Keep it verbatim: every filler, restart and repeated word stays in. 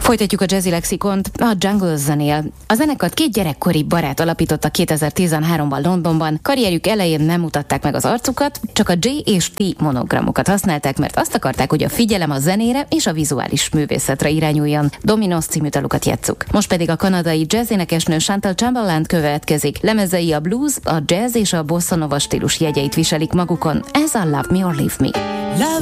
Folytatjuk a Jazzy Lexikont a Jungle zenél. A zenekart két gyerekkori barát alapította kétezer-tizenháromban Londonban. Karrierjük elején nem mutatták meg az arcukat, csak a J és T monogramokat használták, mert azt akarták, hogy a figyelem a zenére és a vizuális művészetre irányuljon. Dominos című dalukat játsszuk. Most pedig a kanadai jazz-énekesnő Chantal Chamberlain következik. Lemezei a blues, a jazz és a bossa nova stílus jegyeit viselik magukon. Ez a Love Me or Leave Me. Love